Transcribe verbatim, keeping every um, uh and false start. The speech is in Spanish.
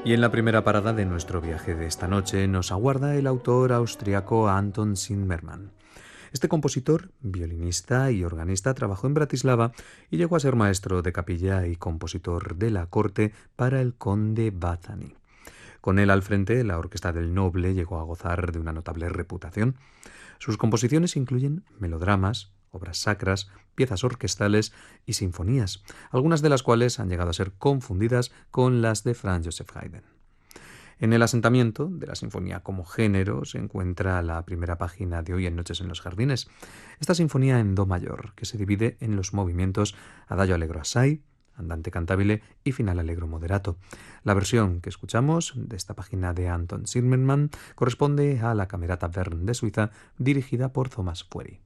Y en la primera parada de nuestro viaje de esta noche nos aguarda el autor austriaco Anton Zimmermann. Este compositor, violinista y organista trabajó en Bratislava y llegó a ser maestro de capilla y compositor de la corte para el conde Báthory. Con él al frente, la Orquesta del Noble llegó a gozar de una notable reputación. Sus composiciones incluyen melodramas, obras sacras, piezas orquestales y sinfonías, algunas de las cuales han llegado a ser confundidas con las de Franz Joseph Haydn. En el asentamiento de la sinfonía como género se encuentra la primera página de Hoy en Noches en los Jardines, esta sinfonía en do mayor, que se divide en los movimientos Adagio allegro assai, Andante cantabile y Final allegro moderato. La versión que escuchamos de esta página de Anton Zimmermann corresponde a la Camerata Wern de Suiza, dirigida por Thomas Fury.